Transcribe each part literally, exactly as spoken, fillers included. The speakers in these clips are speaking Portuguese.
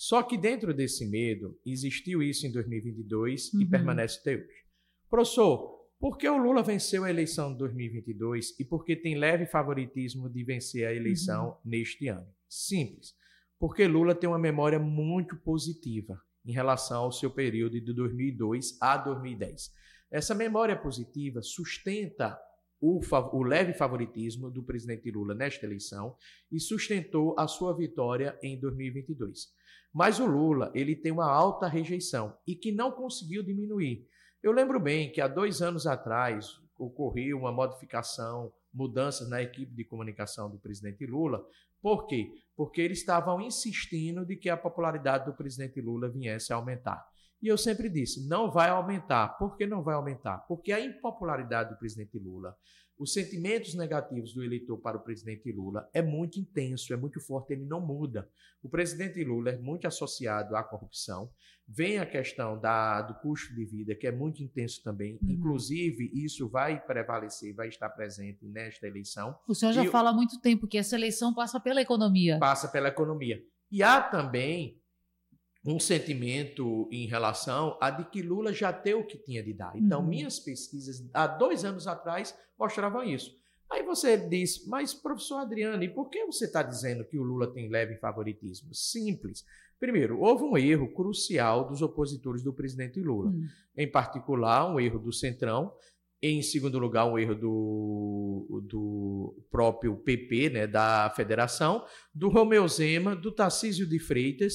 Só que dentro desse medo, existiu isso em dois mil e vinte e dois e Uhum. permanece até hoje. Professor, por que o Lula venceu a eleição de dois mil e vinte e dois e por que tem leve favoritismo de vencer a eleição Uhum. neste ano? Simples. Porque Lula tem uma memória muito positiva em relação ao seu período de dois mil e dois a dois mil e dez. Essa memória positiva sustenta o, o leve favoritismo do presidente Lula nesta eleição e sustentou a sua vitória em dois mil e vinte e dois. Mas o Lula, ele tem uma alta rejeição e que não conseguiu diminuir. Eu lembro bem que há dois anos atrás ocorreu uma modificação, mudanças na equipe de comunicação do presidente Lula. Por quê? Porque eles estavam insistindo de que a popularidade do presidente Lula viesse a aumentar. E eu sempre disse, não vai aumentar. Por que não vai aumentar? Porque a impopularidade do presidente Lula, os sentimentos negativos do eleitor para o presidente Lula é muito intenso, é muito forte, ele não muda. O presidente Lula é muito associado à corrupção. Vem a questão da, do custo de vida, que é muito intenso também. Uhum. Inclusive, isso vai prevalecer, vai estar presente nesta eleição. O senhor já e fala há muito tempo que essa eleição passa pela economia. Passa pela economia. E há também um sentimento em relação a de que Lula já deu o que tinha de dar. Então, uhum. minhas pesquisas, há dois anos atrás, mostravam isso. Aí você diz, mas professor Adriano, e por que você está dizendo que o Lula tem leve favoritismo? Simples. Primeiro, houve um erro crucial dos opositores do presidente Lula. Uhum. Em particular, um erro do Centrão. Em segundo lugar, um erro do, do próprio P P, né, da Federação, do Romeu Zema, do Tarcísio de Freitas,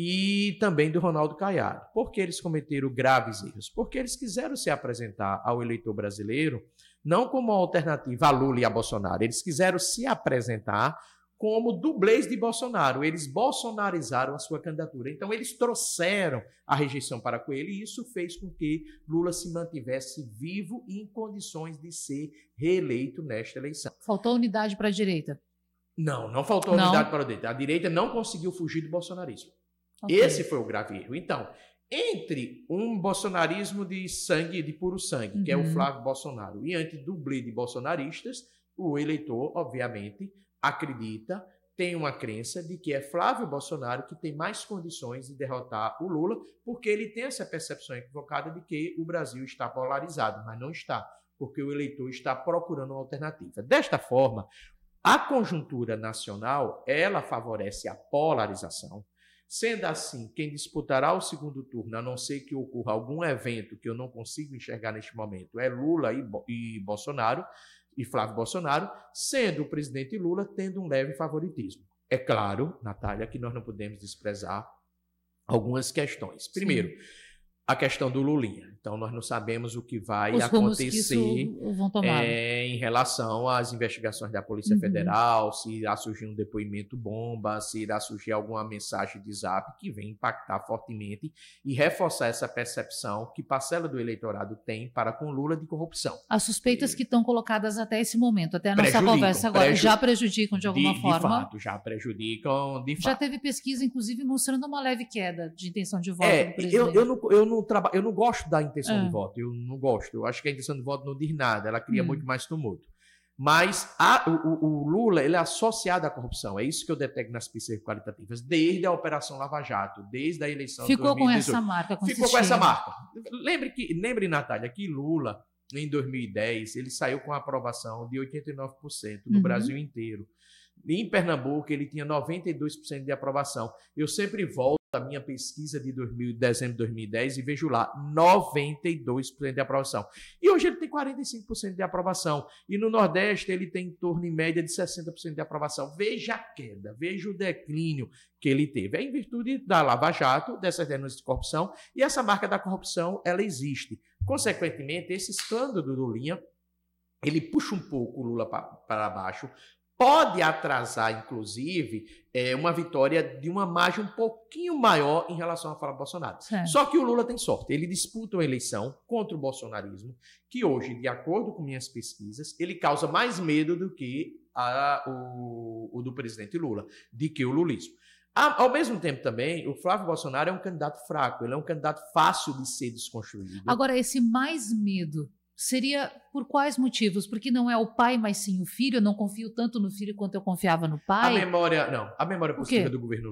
e também do Ronaldo Caiado. Por que eles cometeram graves erros? Porque eles quiseram se apresentar ao eleitor brasileiro não como uma alternativa a Lula e a Bolsonaro, eles quiseram se apresentar como dublês de Bolsonaro. Eles bolsonarizaram a sua candidatura. Então, eles trouxeram a rejeição para Coelho e isso fez com que Lula se mantivesse vivo e em condições de ser reeleito nesta eleição. Faltou unidade para a direita? Não, não faltou não. unidade para a direita. A direita não conseguiu fugir do bolsonarismo. Okay. Esse foi o grave erro. Então, entre um bolsonarismo de sangue, de puro sangue, uhum. que é o Flávio Bolsonaro, e ante dublê de bolsonaristas, o eleitor, obviamente, acredita, tem uma crença de que é Flávio Bolsonaro que tem mais condições de derrotar o Lula, porque ele tem essa percepção equivocada de que o Brasil está polarizado, mas não está, porque o eleitor está procurando uma alternativa. Desta forma, a conjuntura nacional, ela favorece a polarização. Sendo assim, quem disputará o segundo turno, a não ser que ocorra algum evento que eu não consigo enxergar neste momento, é Lula e, Bo- e Bolsonaro, e Flávio Bolsonaro, sendo o presidente Lula tendo um leve favoritismo. É claro, Natália, que nós não podemos desprezar algumas questões. Primeiro, Sim. a questão do Lulinha. Então, nós não sabemos o que vai Os acontecer que vão tomar. É, em relação às investigações da Polícia uhum. Federal, se irá surgir um depoimento bomba, se irá surgir alguma mensagem de zap que vem impactar fortemente e reforçar essa percepção que parcela do eleitorado tem para com Lula de corrupção. As suspeitas e... que estão colocadas até esse momento, até a nossa conversa agora, preju... já prejudicam de alguma de, forma? De fato, já prejudicam, de fato. Já teve pesquisa, inclusive, mostrando uma leve queda de intenção de voto é, do presidente. Eu, eu, não, eu, não traba... eu não gosto da intenção é. de voto, eu não gosto. Eu acho que a intenção de voto não diz nada, ela cria hum. muito mais tumulto. Mas a, o, o Lula ele é associado à corrupção, é isso que eu detecto nas pesquisas qualitativas, desde a Operação Lava Jato, desde a eleição de Ficou dois mil e dezoito. com essa marca. Ficou com essa marca. Lembre, que, lembre, Natália, que Lula, em dois mil e dez, ele saiu com a aprovação de oitenta e nove por cento no uhum. Brasil inteiro. Em Pernambuco, ele tinha noventa e dois por cento de aprovação. Eu sempre volto à minha pesquisa de dois mil, dezembro de dois mil e dez e vejo lá noventa e dois por cento de aprovação. E hoje ele tem quarenta e cinco por cento de aprovação. E no Nordeste ele tem em torno, em média, de sessenta por cento de aprovação. Veja a queda, veja o declínio que ele teve. É em virtude da Lava Jato, dessas denúncias de corrupção, e essa marca da corrupção, ela existe. Consequentemente, esse escândalo do Lulinha, ele puxa um pouco o Lula para baixo, pode atrasar, inclusive, é, uma vitória de uma margem um pouquinho maior em relação a Flávio Bolsonaro. Certo. Só que o Lula tem sorte. Ele disputa uma eleição contra o bolsonarismo, que hoje, de acordo com minhas pesquisas, ele causa mais medo do que a, o, o do presidente Lula, de que o lulismo. Ao mesmo tempo também, o Flávio Bolsonaro é um candidato fraco, ele é um candidato fácil de ser desconstruído. Agora, esse mais medo seria por quais motivos? Porque não é o pai, mas sim o filho. Eu não confio tanto no filho quanto eu confiava no pai. A memória, não. A memória positiva do governo Lula.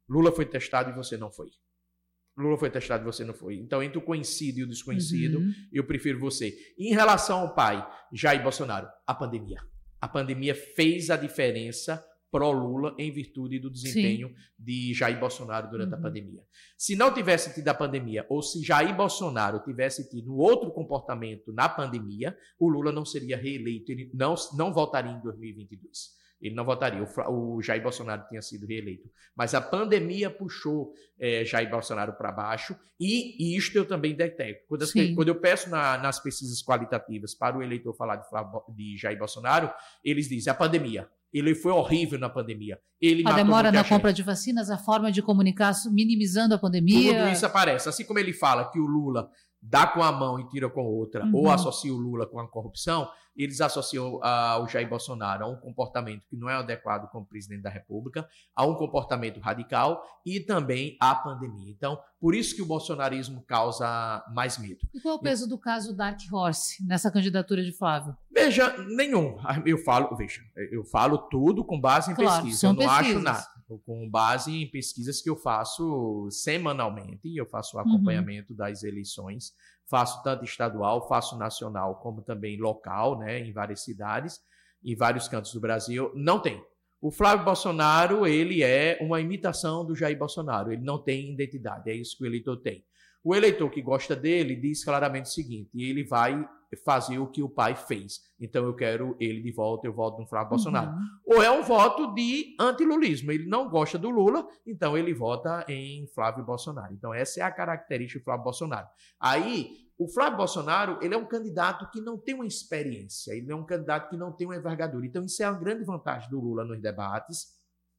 Lula foi testado e você não foi. Lula foi testado e você não foi. Então, entre o conhecido e o desconhecido, uhum. eu prefiro você. Em relação ao pai, Jair Bolsonaro, a pandemia. A pandemia fez a diferença pró-Lula em virtude do desempenho Sim. de Jair Bolsonaro durante uhum. a pandemia. Se não tivesse tido a pandemia, ou se Jair Bolsonaro tivesse tido outro comportamento na pandemia, o Lula não seria reeleito, ele não, não votaria em dois mil e vinte e dois. Ele não votaria, o, o Jair Bolsonaro tinha sido reeleito. Mas a pandemia puxou é, Jair Bolsonaro para baixo, e isto eu também detecto. Quando, as, quando eu peço na, nas pesquisas qualitativas para o eleitor falar de, de Jair Bolsonaro, eles dizem a pandemia. Ele foi horrível na pandemia. Ele a demora na gente. compra de vacinas, a forma de comunicar minimizando a pandemia. Tudo isso aparece. Assim como ele fala que o Lula dá com a mão e tira com outra, uhum. ou associa o Lula com a corrupção, eles associam uh, o Jair Bolsonaro a um comportamento que não é adequado como presidente da República, a um comportamento radical e também à pandemia. Então, por isso que o bolsonarismo causa mais medo. E qual é o peso e... do caso Dark Horse nessa candidatura de Flávio? Veja, nenhum. Eu falo, veja, eu falo tudo com base em claro, pesquisa. Eu não pesquisas. acho nada. Com base em pesquisas que eu faço semanalmente, eu faço o acompanhamento uhum. das eleições, faço tanto estadual, faço nacional, como também local, né, em várias cidades, em vários cantos do Brasil. Não tem. O Flávio Bolsonaro, ele é uma imitação do Jair Bolsonaro, ele não tem identidade, é isso que o eleitor tem. O eleitor que gosta dele diz claramente o seguinte, ele vai fazer o que o pai fez. Então eu quero ele de volta, eu voto no Flávio uhum. Bolsonaro. Ou é um voto de antilulismo, ele não gosta do Lula, então ele vota em Flávio Bolsonaro. Então essa é a característica do Flávio Bolsonaro. Aí, o Flávio Bolsonaro, ele é um candidato que não tem uma experiência, ele é um candidato que não tem uma envergadura. Então isso é uma grande vantagem do Lula nos debates.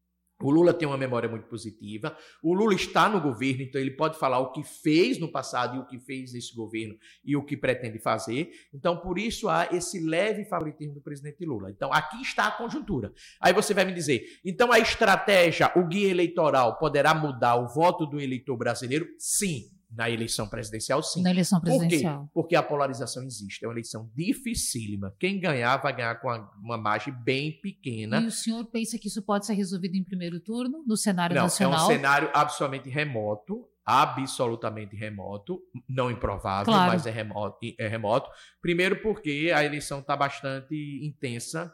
O Lula tem uma memória muito positiva, o Lula está no governo, então ele pode falar o que fez no passado e o que fez nesse governo e o que pretende fazer. Então, por isso, há esse leve favoritismo do presidente Lula. Então, aqui está a conjuntura. Aí você vai me dizer, então a estratégia, o guia eleitoral poderá mudar o voto do eleitor brasileiro? Sim. Na eleição presidencial, sim. Na eleição presidencial. Por quê? Porque a polarização existe. É uma eleição dificílima. Quem ganhar, vai ganhar com uma margem bem pequena. E o senhor pensa que isso pode ser resolvido em primeiro turno, no cenário não, nacional? É um cenário absolutamente remoto, absolutamente remoto, não improvável, claro. mas é remoto, é remoto. Primeiro porque a eleição está bastante intensa,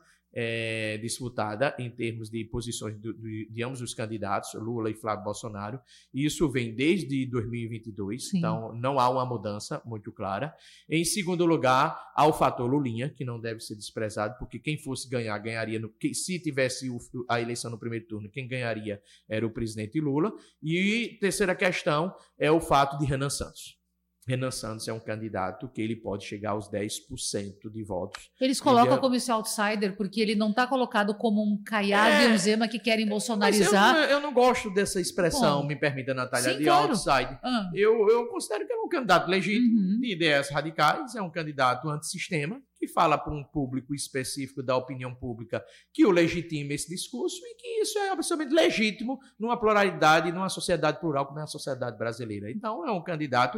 É, disputada em termos de posições de, de, de ambos os candidatos, Lula e Flávio Bolsonaro. Isso vem desde dois mil e vinte e dois, Sim. então não há uma mudança muito clara. Em segundo lugar, há o fator Lulinha, que não deve ser desprezado, porque quem fosse ganhar, ganharia. No, que, se tivesse o, a eleição no primeiro turno, quem ganharia era o presidente Lula. E terceira questão é o fato de Renan Santos. Renan Santos é um candidato que ele pode chegar aos dez por cento de votos. Eles colocam como esse outsider porque ele não está colocado como um Caiado é, e um Zema que querem bolsonarizar. Eu, eu não gosto dessa expressão, Bom, me permita, Natália, sim, de claro. outsider. Ah. Eu, eu considero que é um candidato legítimo, uhum. de ideias radicais, é um candidato antissistema, que fala para um público específico da opinião pública que o legitima esse discurso e que isso é absolutamente legítimo numa pluralidade, numa sociedade plural como é a sociedade brasileira. Então, é um candidato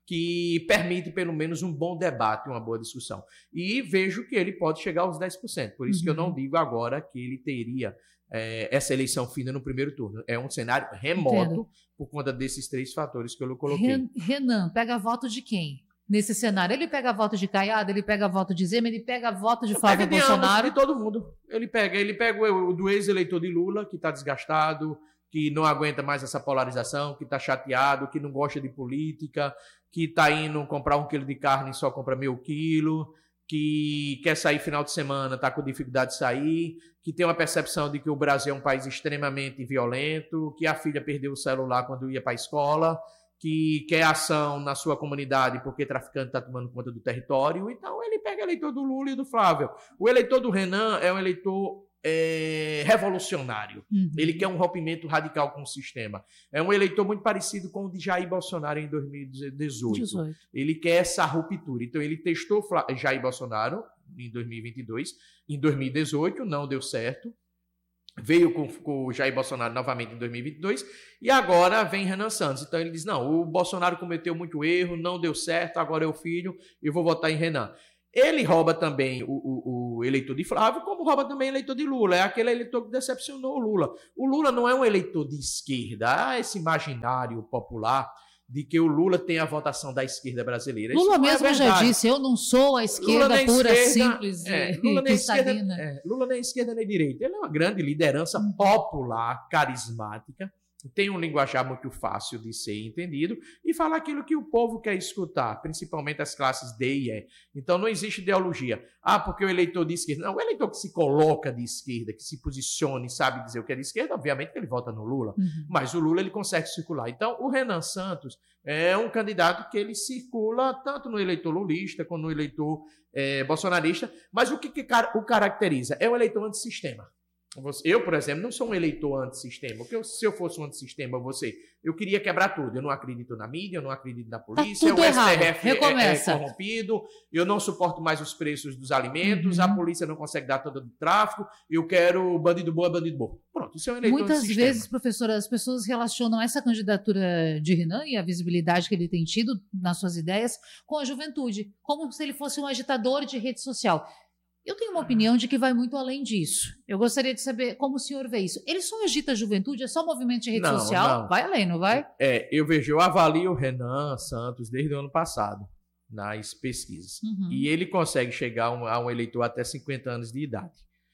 que permite pelo menos um bom debate, uma boa discussão. E vejo que ele pode chegar aos dez por cento. Por isso uhum. que eu não digo agora que ele teria é, essa eleição fina no primeiro turno. É um cenário remoto Entendo. Por conta desses três fatores que eu coloquei. Renan, pega voto de quem? Nesse cenário, ele pega voto de Caiado, ele pega voto de Zema, ele pega voto de Flávio pega de Bolsonaro. De todo mundo. Ele pega, ele pega o, o do ex-eleitor de Lula, que está desgastado, que não aguenta mais essa polarização, que está chateado, que não gosta de política, que está indo comprar um quilo de carne e só compra meio quilo, que quer sair final de semana, está com dificuldade de sair, que tem uma percepção de que o Brasil é um país extremamente violento, que a filha perdeu o celular quando ia para a escola, que quer ação na sua comunidade porque traficante está tomando conta do território. Então ele pega o eleitor do Lula e do Flávio. O eleitor do Renan é um eleitor é, revolucionário. Uhum. Ele quer um rompimento radical com o sistema. É um eleitor muito parecido com o de Jair Bolsonaro em dois mil e dezoito. dezoito. Ele quer essa ruptura. Então ele testou Jair Bolsonaro em dois mil e vinte e dois. Em dois mil e dezoito não deu certo. Veio com, com o Jair Bolsonaro novamente em dois mil e vinte e dois e agora vem Renan Santos. Então ele diz, não, o Bolsonaro cometeu muito erro, não deu certo, agora é o filho, eu vou votar em Renan. Ele rouba também o, o, o eleitor de Flávio, como rouba também o eleitor de Lula. É aquele eleitor que decepcionou o Lula. O Lula não é um eleitor de esquerda. Há esse imaginário popular de que o Lula tem a votação da esquerda brasileira. Lula mesmo é já disse, eu não sou a esquerda pura, esquerda, simples é, e Lula nem cristalina. Esquerda, é, Lula nem esquerda nem direita. Ele é uma grande liderança popular, carismática, tem um linguajar muito fácil de ser entendido e fala aquilo que o povo quer escutar, principalmente as classes D e E. Então não existe ideologia. Ah, porque o eleitor de esquerda... Não, o eleitor que se coloca de esquerda, que se posiciona e sabe dizer o que é de esquerda, obviamente que ele vota no Lula. Uhum. Mas o Lula ele consegue circular. Então o Renan Santos é um candidato que ele circula tanto no eleitor lulista quanto no eleitor é, bolsonarista. Mas o que, que o caracteriza? É um eleitor antissistema. Eu, por exemplo, não sou um eleitor antissistema, porque eu, se eu fosse um antissistema, você, eu queria quebrar tudo. Eu não acredito na mídia, eu não acredito na polícia, tá o errado. S T F é, é corrompido, eu não suporto mais os preços dos alimentos, uhum. a polícia não consegue dar todo o tráfico, eu quero bandido bom é bandido bom. Pronto, isso é um eleitor Muitas antissistema. vezes, professora, as pessoas relacionam essa candidatura de Renan e a visibilidade que ele tem tido nas suas ideias com a juventude, como se ele fosse um agitador de rede social. Eu tenho uma opinião de que vai muito além disso. Eu gostaria de saber como o senhor vê isso. Ele só agita a juventude? É só movimento de rede não, social? Não. Vai além, não vai? É, eu vejo, eu avalio o Renan Santos desde o ano passado, nas pesquisas. Uhum. E ele consegue chegar a um, a um eleitor até cinquenta anos de idade.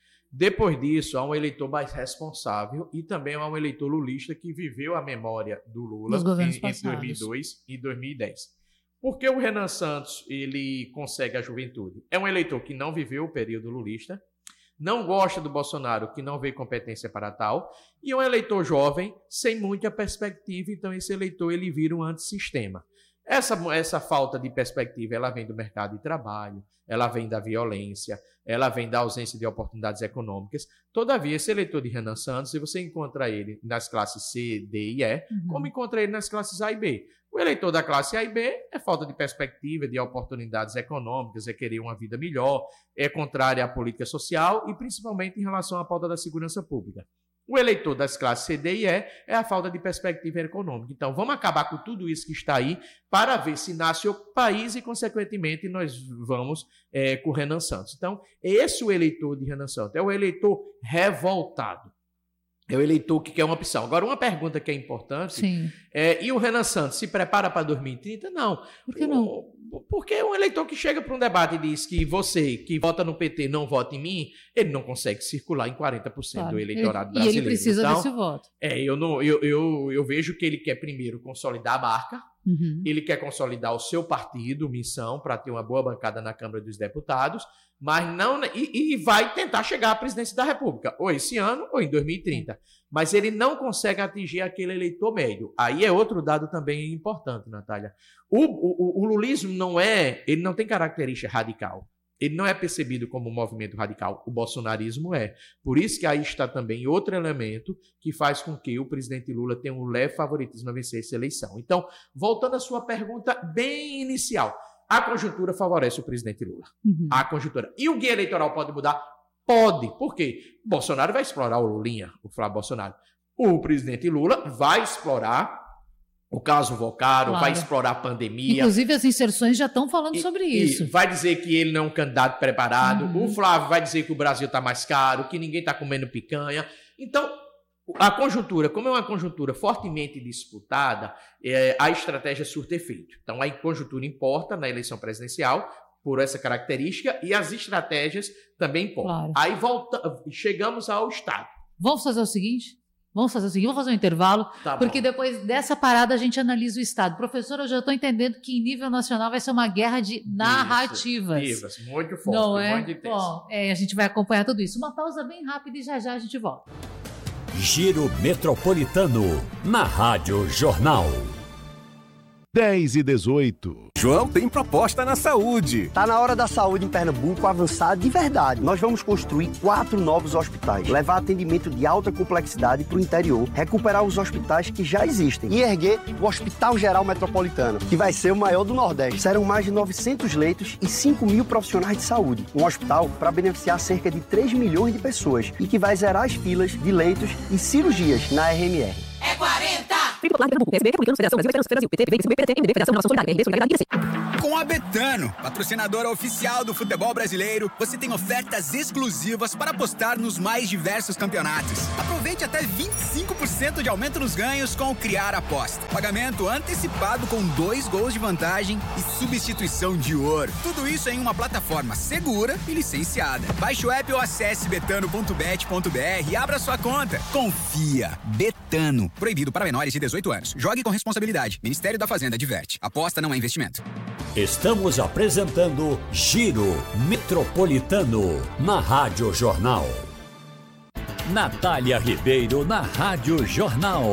Depois disso, há um eleitor mais responsável e também há um eleitor lulista que viveu a memória do Lula em, entre dois mil e dois e dois mil e dez. Por que o Renan Santos ele consegue a juventude? É um eleitor que não viveu o período lulista, não gosta do Bolsonaro, que não vê competência para tal, e é um eleitor jovem, sem muita perspectiva, então esse eleitor ele vira um antissistema. Essa, essa falta de perspectiva, ela vem do mercado de trabalho, ela vem da violência, ela vem da ausência de oportunidades econômicas. Todavia, esse eleitor de Renan Santos, se você encontra ele nas classes C, D e E, uhum. como encontra ele nas classes A e B. O eleitor da classe A e B é falta de perspectiva, de oportunidades econômicas, é querer uma vida melhor, é contrário à política social e principalmente em relação à pauta da segurança pública. O eleitor das classes C, D e E é a falta de perspectiva econômica. Então, vamos acabar com tudo isso que está aí para ver se nasce o país e, consequentemente, nós vamos é, com o Renan Santos. Então, esse é o eleitor de Renan Santos, é o eleitor revoltado. É o eleitor que quer uma opção. Agora, uma pergunta que é importante Sim. é, e o Renan Santos se prepara para dois mil e trinta? Não. Por que não? Porque é um eleitor que chega para um debate e diz que você, que vota no P T, não vota em mim, ele não consegue circular em quarenta por cento claro. do eleitorado ele, brasileiro. E ele precisa então, desse voto. É, eu, não, eu, eu, eu vejo que ele quer primeiro consolidar a marca, uhum. ele quer consolidar o seu partido, missão, para ter uma boa bancada na Câmara dos Deputados, mas não e, e vai tentar chegar à presidência da República, ou esse ano ou em dois mil e trinta. Mas ele não consegue atingir aquele eleitor médio. Aí é outro dado também importante, Natália. O, o, o lulismo não é, ele não tem característica radical. Ele não é percebido como um movimento radical. O bolsonarismo é. Por isso que aí está também outro elemento que faz com que o presidente Lula tenha um leve favoritismo a vencer essa eleição. Então, voltando à sua pergunta bem inicial, a conjuntura favorece o presidente Lula. Uhum. A conjuntura. E o guia eleitoral pode mudar? Pode. Por quê? Bolsonaro vai explorar o Lulinha, o Flávio Bolsonaro. O presidente Lula vai explorar o caso Vocaro, claro. vai explorar a pandemia. Inclusive, as inserções já estão falando e, sobre isso. Vai dizer que ele não é um candidato preparado. Uhum. O Flávio vai dizer que o Brasil está mais caro, que ninguém está comendo picanha. Então, a conjuntura, como é uma conjuntura fortemente disputada, é, a estratégia surte efeito. Então, a conjuntura importa na eleição presidencial, por essa característica, e as estratégias também importam. Claro. Aí volta, chegamos ao Estado. Vamos fazer o seguinte? Vamos fazer o seguinte, vamos fazer um intervalo, tá porque depois dessa parada a gente analisa o Estado. Professor, eu já estou entendendo que em nível nacional vai ser uma guerra de narrativas. Isso, isso, muito forte, não é? muito intenso. Bom, é, a gente vai acompanhar tudo isso. Uma pausa bem rápida e já já a gente volta. Giro Metropolitano, na Rádio Jornal. dez e dezoito. João tem proposta na saúde. Tá na hora da saúde em Pernambuco avançar de verdade. Nós vamos construir quatro novos hospitais, levar atendimento de alta complexidade para o interior, recuperar os hospitais que já existem e erguer o Hospital Geral Metropolitano, que vai ser o maior do Nordeste. Serão mais de novecentos leitos e cinco mil profissionais de saúde. Um hospital para beneficiar cerca de três milhões de pessoas e que vai zerar as filas de leitos e cirurgias na R M R. É quarenta! Com a Betano, patrocinadora oficial do futebol brasileiro, você tem ofertas exclusivas para apostar nos mais diversos campeonatos. Aproveite até vinte e cinco por cento de aumento nos ganhos com o Criar Aposta. Pagamento antecipado com dois gols de vantagem e substituição de ouro. Tudo isso em uma plataforma segura e licenciada. Baixe o app ou acesse betano ponto bet ponto br e abra sua conta. Confia. Betano. Proibido para menores de dezoito anos. Jogue com responsabilidade. Ministério da Fazenda adverte. Aposta não é investimento. Estamos apresentando Giro Metropolitano na Rádio Jornal. Natália Ribeiro na Rádio Jornal.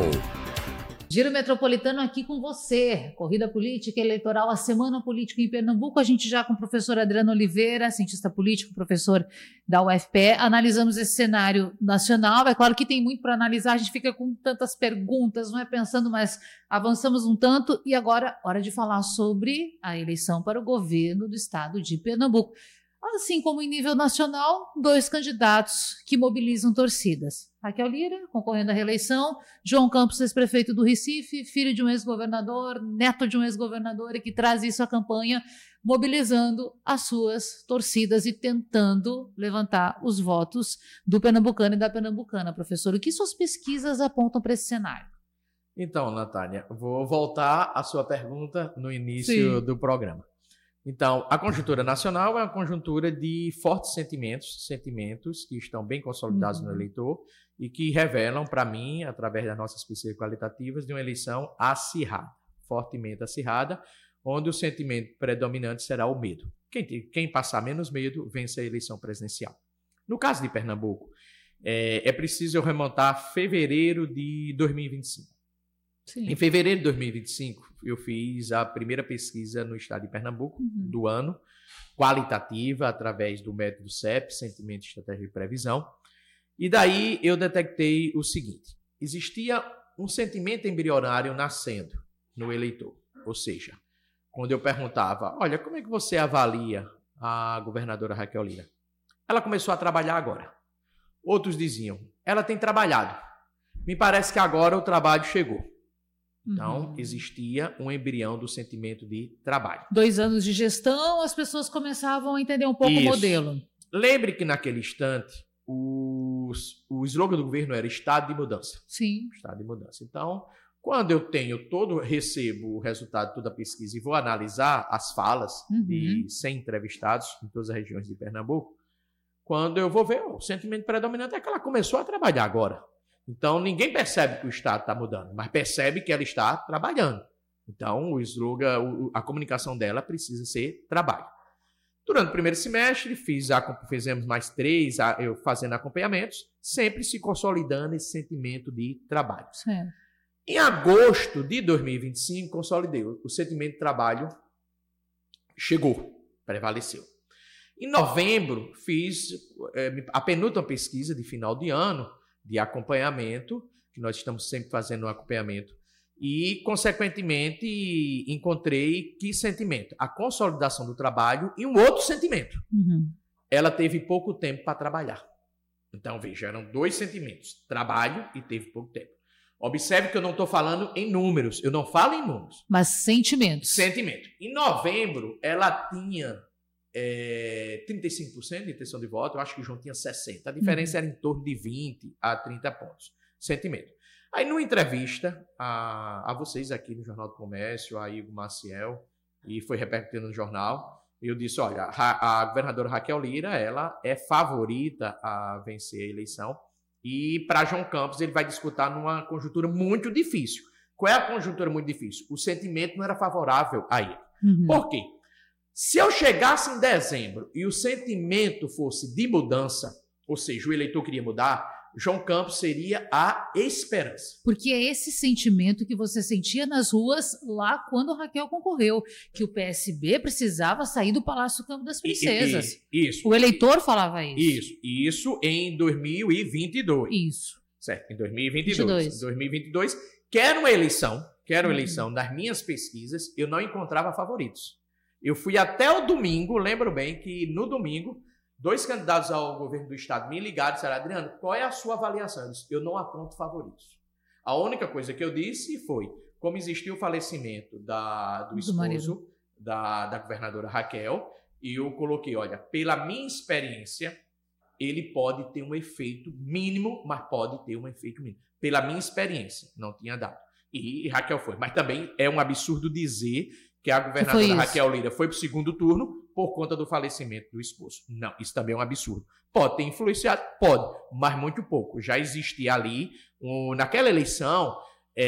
Giro Metropolitano aqui com você. Corrida política eleitoral, a semana política em Pernambuco. A gente já com o professor Adriano Oliveira, cientista político, professor da U F P E, analisamos esse cenário nacional. É claro que tem muito para analisar, a gente fica com tantas perguntas, não é pensando, mas avançamos um tanto. E agora, hora de falar sobre a eleição para o governo do estado de Pernambuco. Assim como em nível nacional, dois candidatos que mobilizam torcidas. Raquel Lira, concorrendo à reeleição, João Campos, ex-prefeito do Recife, filho de um ex-governador, neto de um ex-governador, e que traz isso à campanha, mobilizando as suas torcidas e tentando levantar os votos do pernambucano e da pernambucana. Professor, o que suas pesquisas apontam para esse cenário? Então, Natália, vou voltar à sua pergunta no início Sim. do programa. Então, a conjuntura nacional é uma conjuntura de fortes sentimentos, sentimentos que estão bem consolidados uhum. no eleitor e que revelam para mim, através das nossas pesquisas qualitativas, de uma eleição acirrada, fortemente acirrada, onde o sentimento predominante será o medo. Quem, quem passar menos medo vence a eleição presidencial. No caso de Pernambuco, é, é preciso eu remontar a fevereiro de dois mil e vinte e cinco. Sim. Em fevereiro de dois mil e vinte e cinco, eu fiz a primeira pesquisa no estado de Pernambuco uhum. do ano, qualitativa, através do método C E P, Sentimento, Estratégia e Previsão. E daí eu detectei o seguinte: existia um sentimento embrionário nascendo no eleitor. Ou seja, quando eu perguntava, olha, como é que você avalia a governadora Raquel Lira? Ela começou a trabalhar agora. Outros diziam, ela tem trabalhado. Me parece que agora o trabalho chegou. Então, uhum. existia um embrião do sentimento de trabalho. Dois anos de gestão, as pessoas começavam a entender um pouco Isso. o modelo. Lembre que naquele instante, o, o slogan do governo era Estado de Mudança. Sim. Estado de Mudança. Então, quando eu tenho todo, recebo o resultado de toda a pesquisa e vou analisar as falas uhum. de cem entrevistados em todas as regiões de Pernambuco, quando eu vou ver, o sentimento predominante é que ela começou a trabalhar agora. Então, ninguém percebe que o Estado está mudando, mas percebe que ela está trabalhando. Então, o slogan, a comunicação dela precisa ser trabalho. Durante o primeiro semestre, fiz a, fizemos mais três, a, eu fazendo acompanhamentos, sempre se consolidando esse sentimento de trabalho. Certo. Em agosto de dois mil e vinte e cinco, consolidei. O sentimento de trabalho chegou, prevaleceu. Em novembro, fiz é, a penúltima pesquisa de final de ano, de acompanhamento, que nós estamos sempre fazendo um acompanhamento, e, consequentemente, encontrei que sentimento? A consolidação do trabalho e um outro sentimento. Uhum. Ela teve pouco tempo para trabalhar. Então, veja, eram dois sentimentos, trabalho e teve pouco tempo. Observe que eu não estou falando em números, eu não falo em números. Mas sentimentos. Sentimento. Em novembro, ela tinha É, trinta e cinco por cento de intenção de voto, eu acho que o João tinha sessenta por cento. A diferença uhum. era em torno de vinte a trinta pontos. Sentimento. Aí, numa entrevista a, a vocês aqui no Jornal do Comércio, a Igor Maciel, e foi repercutindo no jornal, eu disse, olha, a, a governadora Raquel Lira, ela é favorita a vencer a eleição, e para João Campos ele vai disputar numa conjuntura muito difícil. Qual é a conjuntura muito difícil? O sentimento não era favorável a ele. Uhum. Por quê? Se eu chegasse em dezembro e o sentimento fosse de mudança, ou seja, o eleitor queria mudar, João Campos seria a esperança. Porque é esse sentimento que você sentia nas ruas lá quando Raquel concorreu, que o P S B precisava sair do Palácio do Campo das Princesas. Isso. isso o eleitor falava isso. Isso. Isso em dois mil e vinte e dois. Isso. Certo, em dois mil e vinte e dois. Em dois mil e vinte e dois, quero uma eleição, quero uma uhum. eleição, nas minhas pesquisas, eu não encontrava favoritos. Eu fui até o domingo, lembro bem que no domingo, dois candidatos ao governo do estado me ligaram e disseram, Adriano, qual é a sua avaliação? Eu disse, eu não aponto favoritos. A única coisa que eu disse foi, como existiu o falecimento da, do esposo da, da governadora Raquel, e eu coloquei, olha, pela minha experiência, ele pode ter um efeito mínimo, mas pode ter um efeito mínimo. Pela minha experiência, não tinha dado. E, e Raquel foi. Mas também é um absurdo dizer que a governadora Raquel Lira foi para o segundo turno por conta do falecimento do esposo. Não, isso também é um absurdo. Pode ter influenciado? Pode, mas muito pouco. Já existia ali, um, naquela eleição,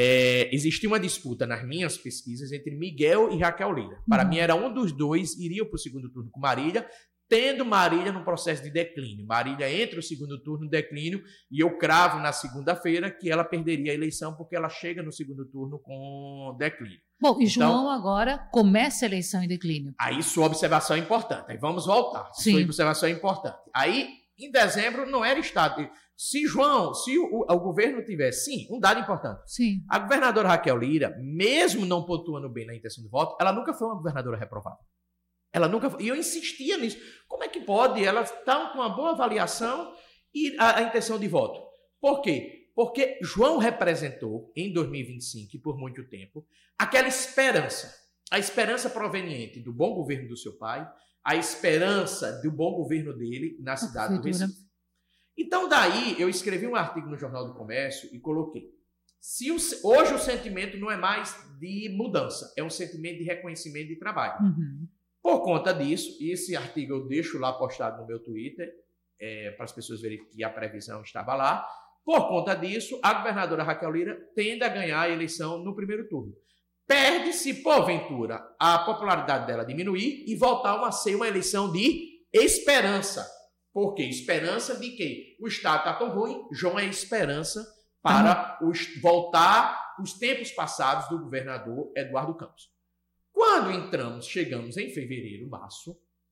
é, existia uma disputa nas minhas pesquisas entre Miguel e Raquel Lira. Para uhum. mim, era um dos dois, iria para o segundo turno com Marília, tendo Marília num processo de declínio. Marília entra o segundo turno no declínio e eu cravo na segunda-feira que ela perderia a eleição porque ela chega no segundo turno com declínio. Bom, e João então, agora começa a eleição em declínio. Aí sua observação é importante. Aí vamos voltar. Sim. Sua observação é importante. Aí, em dezembro, não era Estado. Se João, se o, o governo tivesse, sim, um dado importante. Sim. A governadora Raquel Lira, mesmo não pontuando bem na intenção de voto, ela nunca foi uma governadora reprovável. Ela nunca foi. E eu insistia nisso. Como é que pode? Ela está com uma boa avaliação e a, a intenção de voto. Por quê? Porque João representou, em dois mil e vinte e cinco, e por muito tempo, aquela esperança. A esperança proveniente do bom governo do seu pai, a esperança do bom governo dele na cidade do Recife. Então, daí, eu escrevi um artigo no Jornal do Comércio e coloquei. Se o, hoje o sentimento não é mais de mudança, é um sentimento de reconhecimento de trabalho. Uhum. Por conta disso, e esse artigo eu deixo lá postado no meu Twitter, é, para as pessoas verem que a previsão estava lá. Por conta disso, a governadora Raquel Lira tende a ganhar a eleição no primeiro turno. Perde-se, porventura, a popularidade dela diminuir e voltar a ser uma eleição de esperança. Por quê? Esperança de que o Estado está tão ruim, João é esperança para uhum. os, voltar os tempos passados do governador Eduardo Campos. Quando entramos, chegamos em fevereiro, março,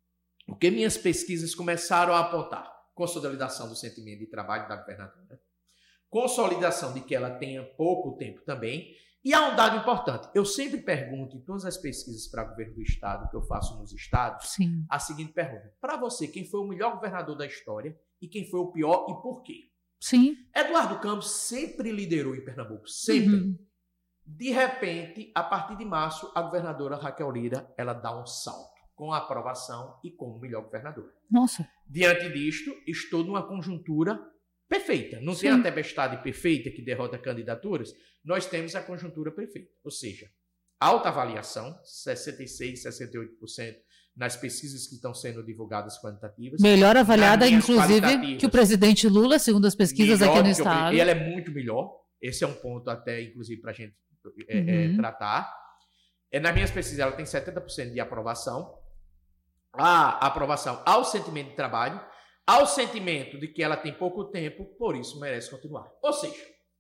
o que minhas pesquisas começaram a apontar? Consolidação do sentimento de trabalho da governadora, consolidação de que ela tenha pouco tempo também, e há um dado importante. Eu sempre pergunto em todas as pesquisas para o governo do Estado, que eu faço nos estados, Sim. a seguinte pergunta. Para você, quem foi o melhor governador da história e quem foi o pior e por quê? Sim. Eduardo Campos sempre liderou em Pernambuco, sempre. Uhum. De repente, a partir de março, a governadora Raquel Lira, ela dá um salto com a aprovação e como melhor governadora. Nossa. Diante disto, estou numa conjuntura perfeita. Não Sim. tem a tempestade perfeita que derrota candidaturas, nós temos a conjuntura perfeita. Ou seja, alta avaliação, sessenta e seis por cento, sessenta e oito por cento nas pesquisas que estão sendo divulgadas quantitativas. Melhor avaliada, inclusive, que o presidente Lula, segundo as pesquisas aqui no Estado. Ele é muito melhor. Esse é um ponto até, inclusive, para a gente É, uhum. é, tratar. É, nas minhas pesquisas, ela tem setenta por cento de aprovação. A aprovação ao sentimento de trabalho, ao sentimento de que ela tem pouco tempo, por isso merece continuar. Ou seja,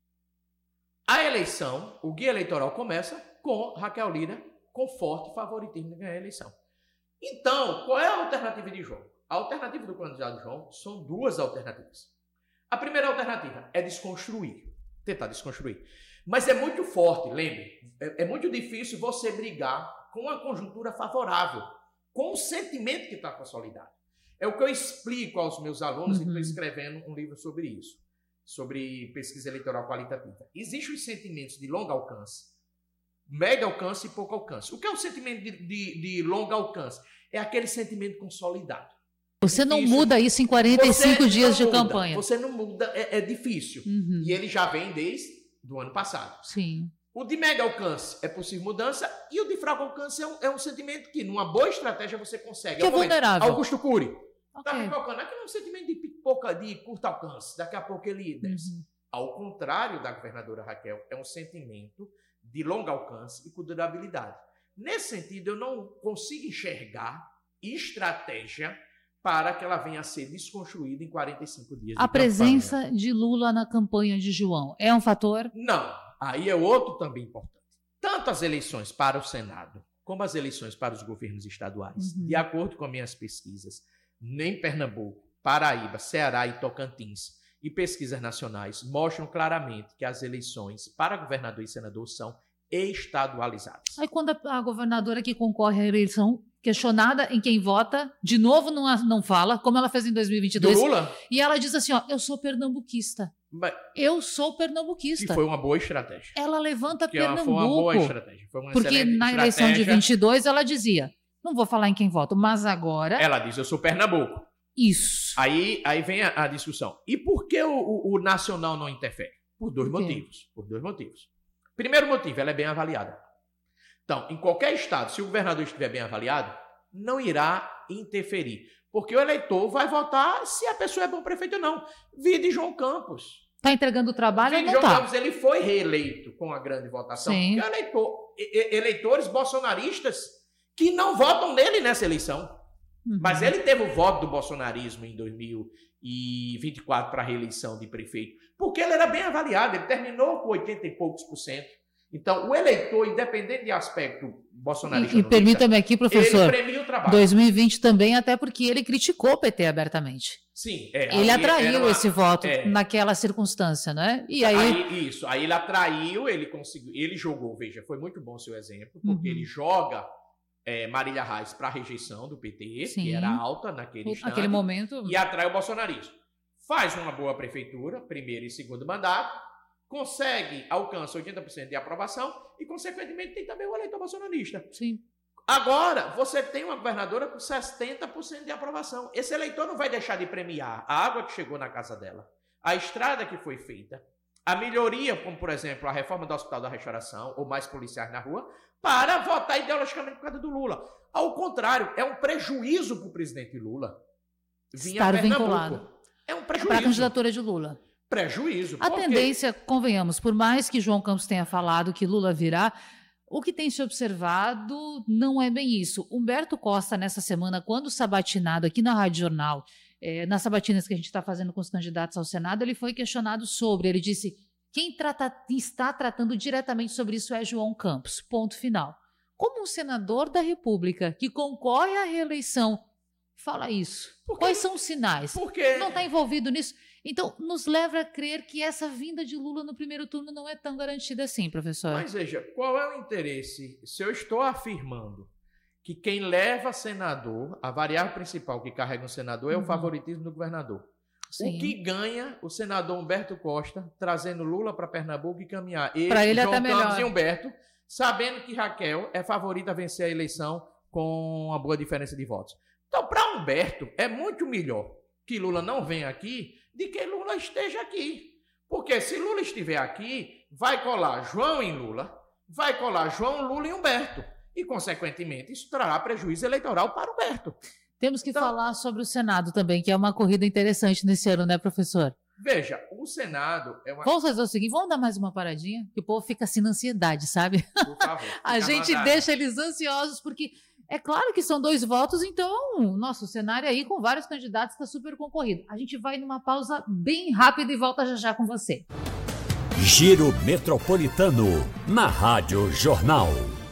a eleição, o guia eleitoral começa com Raquel Lira com forte favoritismo de ganhar a eleição. Então, qual é a alternativa de João? A alternativa do candidato João são duas alternativas. A primeira alternativa é desconstruir, tentar desconstruir. Mas é muito forte, lembre, é, é muito difícil você brigar com a conjuntura favorável, com o sentimento que está consolidado. É o que eu explico aos meus alunos, uhum. e estou escrevendo um livro sobre isso, sobre pesquisa eleitoral qualitativa. Existem os sentimentos de longo alcance, médio alcance e pouco alcance. O que é o sentimento de, de, de longo alcance? É aquele sentimento consolidado. Você não difícil. muda isso em quarenta e cinco você dias de muda, campanha. Você não muda, é, é difícil. Uhum. E ele já vem desde do ano passado. Sim. O de médio alcance é possível mudança e o de fraco alcance é um, é um sentimento que, numa boa estratégia, você consegue. Que é, é vulnerável. Augusto Cury. Okay. Tá pipocando. Aqui não é um sentimento de pipoca de curto alcance. Daqui a pouco ele desce. Uhum. Ao contrário da governadora Raquel, é um sentimento de longo alcance e com durabilidade. Nesse sentido, eu não consigo enxergar estratégia para que ela venha a ser desconstruída em quarenta e cinco dias. A presença campanha. de Lula na campanha de João é um fator? Não. Aí é outro também importante. Tanto as eleições para o Senado, como as eleições para os governos estaduais, uhum. de acordo com minhas pesquisas, em Pernambuco, Paraíba, Ceará e Tocantins, e pesquisas nacionais, mostram claramente que as eleições para governador e senador são estadualizadas. Aí quando a governadora que concorre à eleição questionada em quem vota, de novo não, não fala, como ela fez em dois mil e vinte e dois. Do Lula? E ela diz assim, ó, eu sou pernambuquista. Mas, eu sou que pernambuquista. foi uma boa estratégia. Ela levanta Que ela Pernambuco. foi uma boa estratégia. Foi uma Porque excelente na eleição de estratégia. vinte e dois ela dizia, não vou falar em quem voto, mas agora, Ela diz, eu sou Pernambuco. isso. Aí, aí vem a, a discussão. E por que o, o, o nacional não interfere? Por dois Por quê? motivos. Por dois motivos. Primeiro motivo, ela é bem avaliada. Então, em qualquer estado, se o governador estiver bem avaliado, não irá interferir. Porque o eleitor vai votar se a pessoa é bom prefeito ou não. Vide João Campos. Tá entregando o trabalho ou Vide não João tá? Campos, ele foi reeleito com a grande votação. Sim. Porque eleitor, e- e- eleitores bolsonaristas que não votam nele nessa eleição. Uhum. Mas ele teve o voto do bolsonarismo em dois mil e vinte e quatro para a reeleição de prefeito, porque ele era bem avaliado, ele terminou com oitenta e poucos por cento. Então, o eleitor, independente de aspecto bolsonarista, E, e permita-me aqui, professor, ele premia o trabalho. dois mil e vinte também, até porque ele criticou o P T abertamente. Sim, é, Ele aí atraiu era uma- esse voto é. naquela circunstância, né? E aí, Aí, isso, aí ele atraiu, ele conseguiu, ele jogou, veja, foi muito bom o seu exemplo, porque Uhum. ele joga é, Marília Reis para a rejeição do P T, Sim. que era alta naquele instante, naquele momento, e atrai o bolsonarismo. Faz uma boa prefeitura, primeiro e segundo mandato, consegue, alcança oitenta por cento de aprovação e, consequentemente, tem também o eleitor bolsonarista. sim. Agora, você tem uma governadora com sessenta por cento de aprovação. Esse eleitor não vai deixar de premiar a água que chegou na casa dela, a estrada que foi feita, a melhoria, como, por exemplo, a reforma do Hospital da Restauração, ou mais policiais na rua, para votar ideologicamente por causa do Lula. Ao contrário, é um prejuízo para o presidente Lula vir Estar a Pernambuco. vinculado. É um Para a prejuízo. candidatura de Lula. Prejuízo. A Por quê? tendência, convenhamos, por mais que João Campos tenha falado que Lula virá, o que tem se observado não é bem isso. Humberto Costa, nessa semana, quando sabatinado aqui na Rádio Jornal, eh, nas sabatinas que a gente está fazendo com os candidatos ao Senado, ele foi questionado sobre, ele disse, quem trata, está tratando diretamente sobre isso é João Campos, ponto final. Como um senador da República que concorre à reeleição fala isso? Por quê? Quais são os sinais? Porque Não está envolvido nisso? Então, nos leva a crer que essa vinda de Lula no primeiro turno não é tão garantida assim, professor. Mas veja, qual é o interesse? Se eu estou afirmando que quem leva senador, a variável principal que carrega um senador é Uhum. o favoritismo do governador. Sim. O que ganha o senador Humberto Costa trazendo Lula para Pernambuco e caminhar? Ele, Pra ele João até Campos melhor. e Humberto, sabendo que Raquel é favorita a vencer a eleição com uma boa diferença de votos. Então, para Humberto, é muito melhor que Lula não venha aqui de que Lula esteja aqui. Porque se Lula estiver aqui, vai colar João em Lula, vai colar João, Lula e Humberto. E, consequentemente, isso trará prejuízo eleitoral para Humberto. Temos que Então- falar sobre o Senado também, que é uma corrida interessante nesse ano, né, professor? Veja, o Senado é uma... Vamos fazer o seguinte, vamos dar mais uma paradinha? Que o povo fica assim na ansiedade, sabe? Por favor. A fica à gente vontade. deixa eles ansiosos, porque é claro que são dois votos, então, nossa, o cenário aí com vários candidatos está super concorrido. A gente vai numa pausa bem rápida e volta já já com você. Giro Metropolitano, na Rádio Jornal.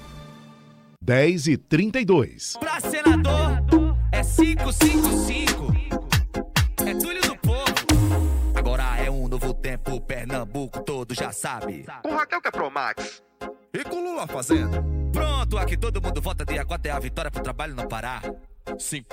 dez e trinta e dois. Pra senador é cinco cinco cinco. É Túlio do Povo. Agora é um novo tempo, Pernambuco todo já sabe. Com Raquel que é Pro Max. E com Lula fazendo. Pronto, aqui todo mundo vota dia quatro é a vitória pro trabalho não parar. cinco